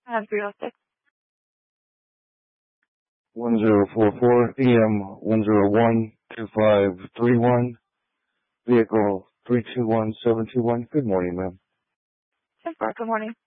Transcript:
I have 306. 1044 EM 1012531, vehicle 321721. Good morning, ma'am. 10-4, good morning.